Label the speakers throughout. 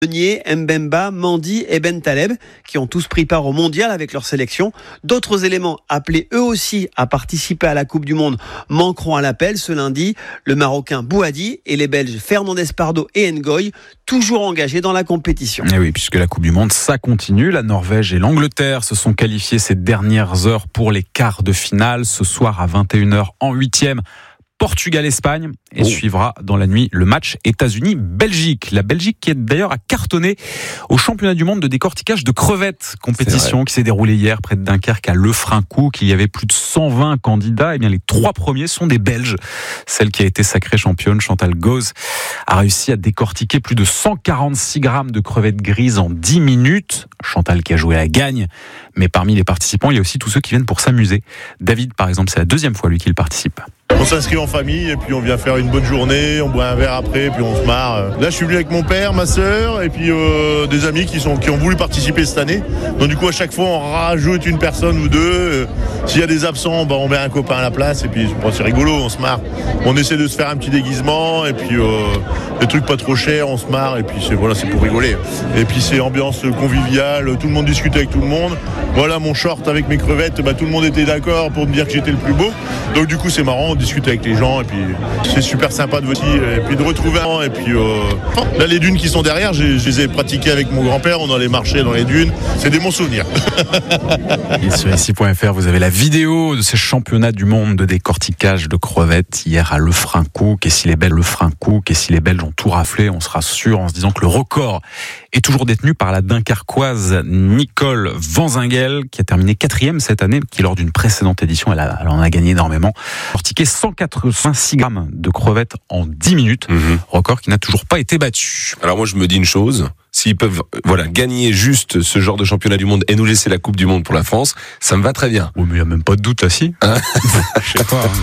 Speaker 1: Meunier, Mbemba, Mendy et Ben Taleb, qui ont tous pris part au mondial avec leur sélection. D'autres éléments appelés eux aussi à participer à la Coupe du Monde manqueront à l'appel ce lundi. Le Marocain Bouhaddi et les Belges Fernandez Pardo et Ngoy, toujours engagés dans la compétition.
Speaker 2: Et oui, puisque la Coupe du Monde, ça continue. La Norvège et l'Angleterre se sont qualifiés ces dernières heures pour les quarts de finale. Ce soir à 21h en 8e. Portugal-Espagne et suivra dans la nuit le match États-Unis-Belgique. La Belgique qui est d'ailleurs à cartonner au championnat du monde de décortiquage de crevettes, compétition qui s'est déroulée hier près de Dunkerque à Lefrancouc. Il y avait plus de 120 candidats. Et bien les 3 premiers sont des Belges. Celle qui a été sacrée championne, Chantal Gauze, a réussi à décortiquer plus de 146 grammes de crevettes grises en 10 minutes. Chantal qui a joué à la gagne. Mais parmi les participants, il y a aussi tous ceux qui viennent pour s'amuser. David, par exemple, c'est la 2e fois lui qu'il participe.
Speaker 3: On s'inscrit en famille et puis on vient faire une bonne journée, on boit un verre après, puis on se marre. Là, je suis venu avec mon père, ma sœur et puis des amis qui ont voulu participer cette année. Donc du coup, à chaque fois, on rajoute une personne ou deux. S'il y a des absents, on met un copain à la place et puis c'est rigolo, on se marre. On essaie de se faire un petit déguisement et puis des trucs pas trop chers, on se marre et puis c'est pour rigoler. Et puis c'est ambiance conviviale, tout le monde discute avec tout le monde. Voilà mon short avec mes crevettes, tout le monde était d'accord pour me dire que j'étais le plus beau. Donc du coup, c'est marrant, on discute avec les gens et puis c'est super sympa de aussi et puis de retrouver un et puis là les dunes qui sont derrière, je les ai pratiquées avec mon grand-père, on allait marcher dans les dunes, c'est des bons souvenirs.
Speaker 2: Et sur ici.fr, vous avez la vidéo de ces championnats du monde de décortiquage de crevettes hier à Lefrancouc. Et si les Belges ont tout raflé, on se rassure en se disant que le record est toujours détenu par la Dunkerquoise Nicole Vanzingel, qui a terminé 4e cette année, qui lors d'une précédente édition, elle en a gagné énormément. Décortiqué 186 grammes de crevettes en 10 minutes, record qui n'a toujours pas été battu.
Speaker 4: Alors moi je me dis une chose, s'ils peuvent gagner juste ce genre de championnat du monde et nous laisser la Coupe du Monde pour la France, ça me va très bien.
Speaker 2: Oui, mais il n'y a même pas de doute là, si. Je sais pas.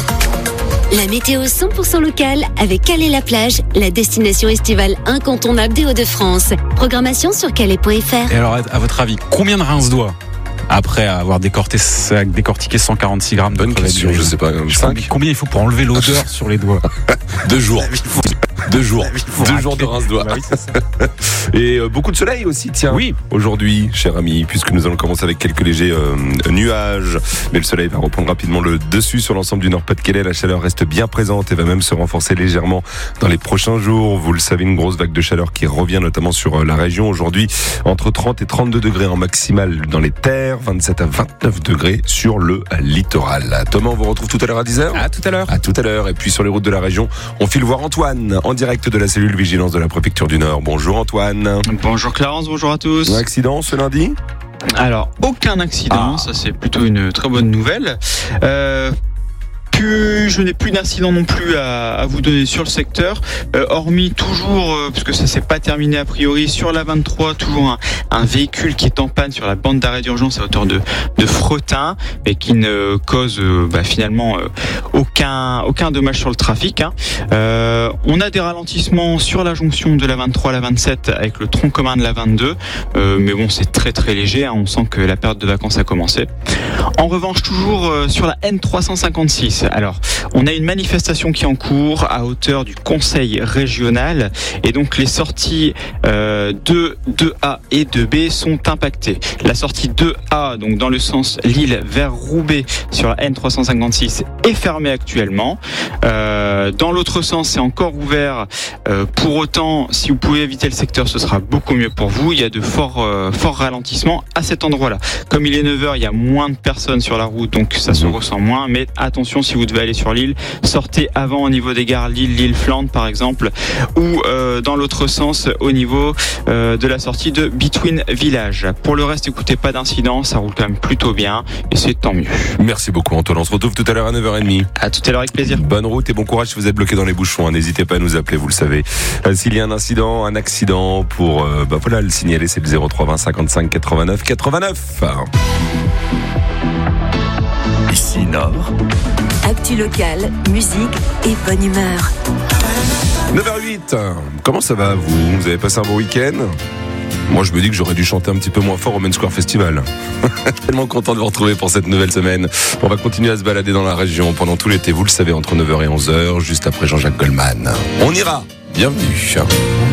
Speaker 5: La météo 100% locale avec Calais-la-Plage, la destination estivale incontournable des Hauts-de-France. Programmation sur calais.fr.
Speaker 2: Et alors, à votre avis, combien de rince-doigts après avoir décortiqué 146 grammes de crevettes?
Speaker 4: Je sais pas, 5.
Speaker 2: Combien il faut pour enlever l'odeur sur les doigts?
Speaker 4: 2 jours. 2 jours. 2 jours de rince-doigts.
Speaker 2: Bah oui, c'est ça.
Speaker 4: Et beaucoup de soleil aussi, tiens.
Speaker 2: Oui.
Speaker 4: Aujourd'hui, cher ami, puisque nous allons commencer avec quelques légers nuages. Mais le soleil va reprendre rapidement le dessus sur l'ensemble du Nord-Pas-de-Calais. La chaleur reste bien présente et va même se renforcer légèrement dans les prochains jours. Vous le savez, une grosse vague de chaleur qui revient notamment sur la région. Aujourd'hui, entre 30 et 32 degrés en maximal dans les terres, 27 à 29 degrés sur le littoral. Thomas, on vous retrouve tout à l'heure à 10h.
Speaker 2: À tout à l'heure.
Speaker 4: À tout à l'heure. Et puis sur les routes de la région, on file voir Antoine en direct de la cellule vigilance de la préfecture du Nord. Bonjour Antoine.
Speaker 6: Bonjour Clarence, bonjour à tous.
Speaker 4: Un accident ce lundi ?
Speaker 6: Alors, aucun accident, ça c'est plutôt une très bonne nouvelle. Je n'ai plus d'incident non plus à vous donner sur le secteur, hormis toujours, parce que ça s'est pas terminé a priori, sur la 23, toujours un véhicule qui est en panne sur la bande d'arrêt d'urgence à hauteur de Fretin, et qui ne cause finalement aucun dommage sur le trafic. On a des ralentissements sur la jonction de la 23 à la 27 avec le tronc commun de la 22, mais bon, c'est très très léger, on sent que la période de vacances a commencé. En revanche, toujours sur la N356, alors on a une manifestation qui est en cours à hauteur du conseil régional et donc les sorties 2A et 2B sont impactées. La sortie 2A, donc dans le sens Lille vers Roubaix sur la N356, est fermée actuellement. Dans l'autre sens, c'est encore ouvert. Pour autant, si vous pouvez éviter le secteur, ce sera beaucoup mieux pour vous. Il y a de forts ralentissements à cet endroit-là. Comme il est 9h, il y a moins de personnes sur la route, donc ça se ressent moins. Mais attention, si vous devez aller sur Lille, sortez avant au niveau des gares Lille-Flandre par exemple, ou dans l'autre sens au niveau de la sortie de Between Village. Pour le reste, écoutez, pas d'incident, ça roule quand même plutôt bien et c'est tant mieux.
Speaker 4: Merci beaucoup Antoine, on se retrouve tout à l'heure à 9h30.
Speaker 6: À tout à l'heure avec plaisir.
Speaker 4: Bonne route et bon courage si vous êtes bloqué dans les bouchons, n'hésitez pas à nous appeler, vous le savez. S'il y a un incident, un accident, pour le signaler, c'est le 03 20 55 89 89.
Speaker 7: Ici Nord.
Speaker 5: Actu local, musique et bonne humeur.
Speaker 4: 9h08, comment ça va vous avez passé un bon week-end ? Moi je me dis que j'aurais dû chanter un petit peu moins fort au Main Square Festival. Tellement content de vous retrouver pour cette nouvelle semaine. On va continuer à se balader dans la région pendant tout l'été, vous le savez, entre 9h et 11h, juste après Jean-Jacques Goldman. On ira, bienvenue.